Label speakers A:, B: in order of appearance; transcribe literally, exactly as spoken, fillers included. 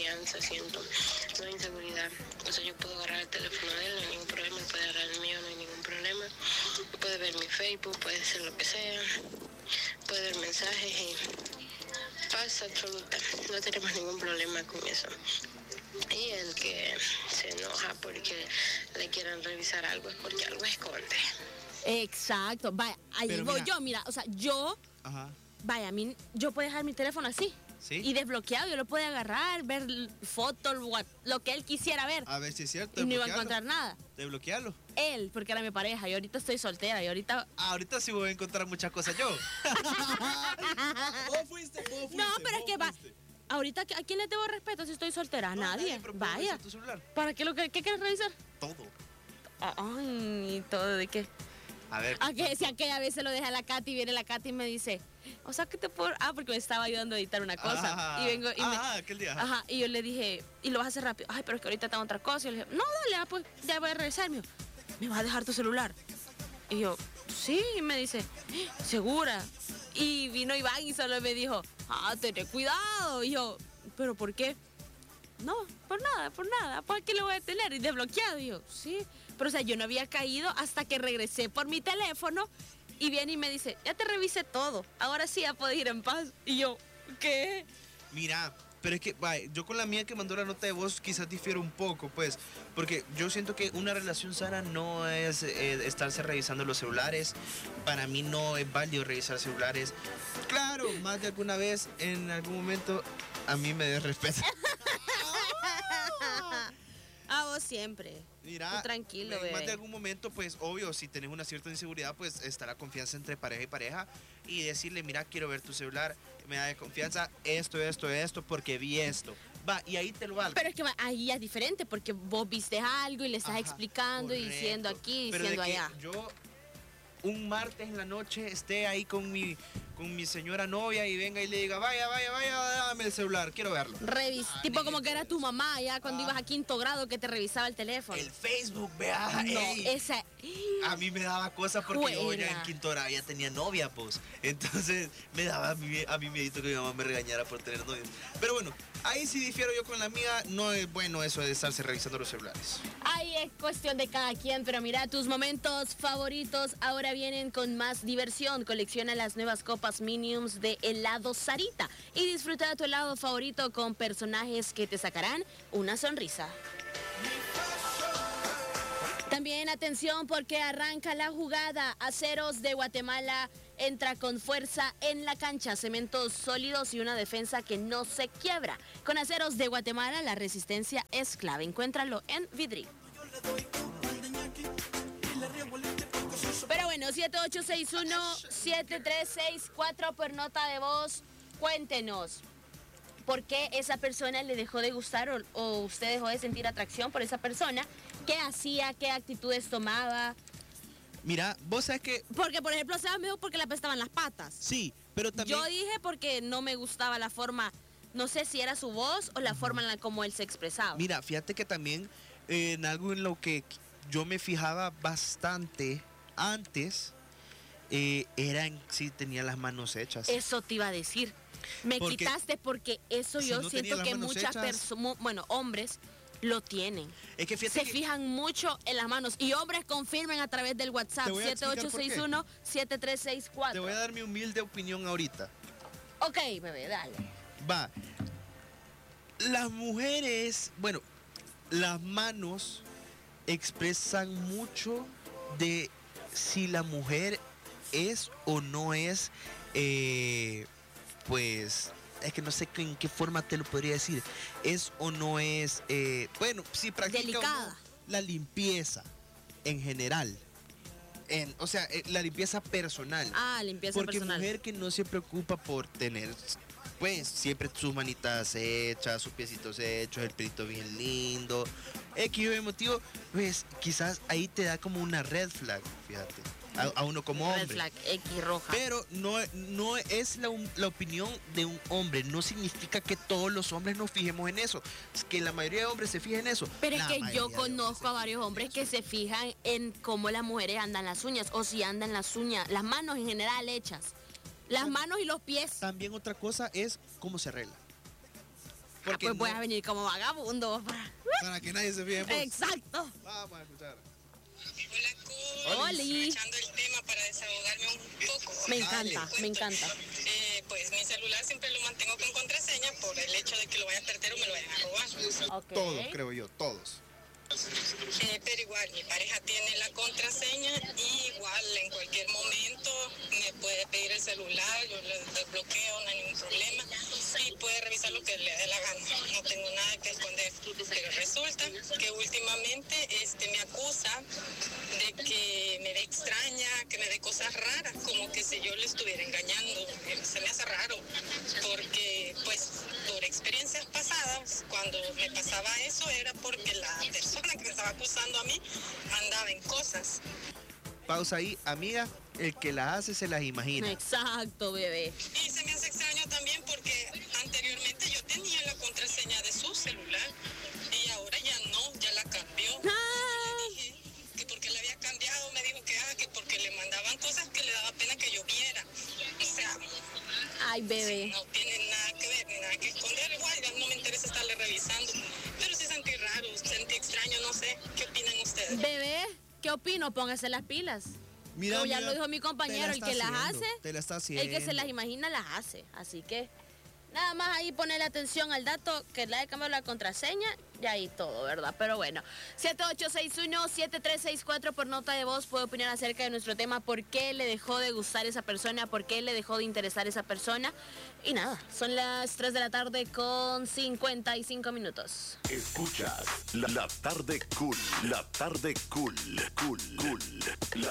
A: confianza, siento, no hay inseguridad. O sea, yo puedo agarrar el teléfono de él, no hay ningún problema, él puede agarrar el mío, no hay ningún problema. Puede ver mi Facebook, puede hacer lo que sea, puede ver mensajes y paz absoluta. No tenemos ningún problema con eso. Y el que se enoja porque le quieren revisar algo es porque algo esconde.
B: Exacto, vaya, ahí
C: Pero
B: voy
C: mira.
B: yo, mira, o sea, yo,
C: Ajá.
B: vaya, a mí, yo puedo dejar mi teléfono así.
C: ¿Sí?
B: Y desbloqueado, yo lo puedo agarrar, ver l- fotos, what- lo que él quisiera ver.
C: A ver si es cierto.
B: Y no iba a
C: desbloquearlo.
B: encontrar nada.
C: Desbloquearlo.
B: Él, porque era mi pareja, y ahorita estoy soltera, y ahorita...
C: Ah, ahorita sí voy a encontrar muchas cosas yo. Vos fuiste, vos fuiste.
B: No, pero es
C: vos
B: que va...
C: fuiste.
B: Ahorita, ¿a quién le debo respeto si estoy soltera? A
C: No,
B: nadie.
C: pero puedo
B: Vaya.
C: revisar tu celular.
B: ¿Para qué lo que qué quieres revisar?
C: Todo.
B: Ay, todo de qué.
C: A ver.
B: Ah, que si aquella vez se lo deja a la Katy y viene la Katy y me dice, o sea, que te puedo... Ah, porque me estaba ayudando a editar una cosa.
C: Ah,
B: y vengo y me...
C: ah, aquel día. Ajá.
B: Ajá, y yo le dije, y lo vas a hacer rápido. Ay, pero es que ahorita tengo otra cosa. Y yo le dije, no, dale, ah, pues ya voy a regresar. Me dijo, ¿me vas a dejar tu celular? Y yo, sí, y me dice, ¿segura? Y vino Iván y solo me dijo, ah, ten cuidado. Y yo, ¿pero por qué? No, por nada, por nada. ¿Por qué lo voy a tener? Y desbloqueado. Y yo, sí. Pero, o sea, yo no había caído hasta que regresé por mi teléfono y viene y me dice, ya te revisé todo. Ahora sí ya puedes ir en paz. Y yo, ¿qué?
C: Mira, pero es que, vaya, yo con la mía que mandó la nota de voz quizás difiero un poco, pues, porque yo siento que una relación sana no es eh, estarse revisando los celulares. Para mí no es válido revisar celulares. Claro, más de alguna vez, en algún momento, a mí me desrespeto.
B: A vos siempre.
C: Mira,
B: Tú tranquilo,
C: en
B: bebé.
C: más de algún momento, pues, obvio, si tenés una cierta inseguridad, pues, está la confianza entre pareja y pareja y decirle, mira, quiero ver tu celular, me da de confianza esto, esto, esto, porque vi esto. Va, y ahí te lo valgo.
B: Pero es que va- ahí ya es diferente porque vos viste algo y le estás
C: Ajá,
B: explicando y
C: correcto.
B: diciendo aquí,
C: Pero de
B: diciendo
C: que
B: allá.
C: yo un martes en la noche esté ahí con mi, con mi señora novia y venga y le diga, vaya, vaya, vaya, dame el celular, quiero verlo.
B: Revis
C: Ah,
B: tipo
C: ni
B: como que era tu mamá ya cuando
C: Ah.
B: ibas a quinto grado que te revisaba el teléfono.
C: El Facebook, vea,
B: no,
C: ey.
B: esa...
C: A mí me daba cosas porque yo ya en
B: Juela.
C: quinto grado ya tenía novia, pues. Entonces me daba a mí, a mí miedito que mi mamá me regañara por tener novia. Pero bueno, ahí sí difiero yo con la mía. No es bueno eso de estarse revisando los celulares.
B: Ahí es cuestión de cada quien, pero mira, tus momentos favoritos ahora vienen con más diversión. Colecciona las nuevas copas Minions de helado Sarita y disfruta de tu helado favorito con personajes que te sacarán una sonrisa. También atención porque arranca la jugada. Aceros de Guatemala entra con fuerza en la cancha, cementos sólidos y una defensa que no se quiebra. Con Aceros de Guatemala la resistencia es clave. Encuéntralo en Vidri. Pero bueno, siete ocho seis uno, siete tres seis cuatro por nota de voz. Cuéntenos. ¿Por qué esa persona le dejó de gustar o, o usted dejó de sentir atracción por esa persona? ¿Qué hacía? ¿Qué actitudes tomaba?
C: Mira, vos sabes que
B: Porque, por ejemplo, se me dijo porque le apestaban las patas.
C: sí, pero también...
B: Yo dije porque no me gustaba la forma, no sé si era su voz o la forma en la como él se expresaba.
C: Mira, fíjate que también eh, en algo en lo que yo me fijaba bastante antes eh, era en si tenía las manos hechas.
B: Eso te iba a decir. Me
C: Porque
B: quitaste porque eso
C: si
B: yo
C: no tenía
B: siento
C: las
B: que
C: manos
B: muchas
C: hechas-
B: personas, bueno, hombres lo tienen.
C: Es que fíjate
B: Se
C: que-
B: fijan mucho en las manos y hombres confirmen a través del WhatsApp
C: Te voy a
B: siete ocho seis uno, siete tres seis
C: te
B: cuatro.
C: voy a dar mi humilde opinión ahorita.
B: Ok, bebé, dale.
C: Va. Las mujeres, bueno, las manos expresan mucho de si la mujer es o no es, eh, pues, es que no sé en qué forma te lo podría decir, es o no es, eh, bueno, si practica o no
B: Delicada.
C: la limpieza en general. En, o sea, eh, la limpieza personal.
B: Ah, limpieza
C: Porque
B: personal.
C: mujer que no se preocupa por tener, pues, siempre sus manitas hechas, sus piecitos hechos, el pelito bien lindo, X o Y motivo, pues, quizás ahí te da como una red flag, fíjate, a, a uno como
B: Red
C: hombre.
B: flag, X roja.
C: Pero no, no es la, la opinión de un hombre, no significa que todos los hombres nos fijemos en eso, es que la mayoría de hombres se fijen en eso.
B: Pero es
C: La
B: que
C: mayoría
B: yo
C: de hombres
B: conozco
C: se
B: a varios
C: fijan en
B: hombres
C: eso.
B: que se fijan en cómo las mujeres andan las uñas o si andan las uñas, las manos en general hechas. Las manos y los pies.
C: También otra cosa es cómo se arregla. Porque
B: pues voy
C: no-
B: a venir como vagabundo. Para...
C: Para que nadie se fije en vos.
B: Exacto.
C: Vamos a escuchar.
A: Hola, cool.
B: Oli.
A: Aprovechando el tema para desahogarme un poco.
B: Me
C: Dale.
B: encanta, me encanta.
A: Eh, pues mi celular siempre lo mantengo con contraseña por el hecho de que lo vayan a perder o me lo vayan a robar.
B: Ok.
C: Todos, creo yo, todos.
A: Eh, pero igual, mi pareja tiene la contraseña y igual en cualquier momento me puede pedir el celular, yo le desbloqueo, no hay ningún problema y puede revisar lo que le dé la gana. No tengo nada que esconder. Pero resulta que últimamente este, me acusa de que me ve extraña, que me ve cosas raras, como que si yo le estuviera engañando. Eh, Se me hace raro porque pues por experiencias pasadas, cuando me pasaba eso era porque la persona que me estaba acusando a mí andaba en cosas.
C: Pausa ahí, amiga. El que las hace se las imagina.
B: Exacto, bebé.
A: Y se me hace extraño también porque anteriormente yo tenía la contraseña de su celular y ahora ya no, ya la cambió.
B: Ah,
A: Le dije que porque la había cambiado, me dijo que, ah, que porque le mandaban cosas que le daba pena que yo viera. O sea,
B: ay, bebé.
A: no tiene nada que ver ni nada que esconder. Igual ya no me interesa estarle revisando. Pero sí sentí raro, sentí extraño, no sé. ¿Qué opinan ustedes?
B: Bebé, ¿qué opino? Póngase las pilas.
C: Mira,
B: Como ya
C: mira,
B: lo dijo mi compañero,
C: te la
B: el que
C: está
B: las
C: haciendo,
B: hace,
C: te la está haciendo.
B: el que se las imagina las hace. Así que nada más ahí ponerle atención al dato que le haya cambiado la contraseña y ahí todo, ¿verdad? Pero bueno, siete ocho seis uno, siete tres seis cuatro por nota de voz puede opinar acerca de nuestro tema, por qué le dejó de gustar esa persona, por qué le dejó de interesar esa persona. Y nada, son las tres de la tarde con cincuenta y cinco minutos.
D: Escuchas la, la tarde cool, la tarde cool, cool, cool. La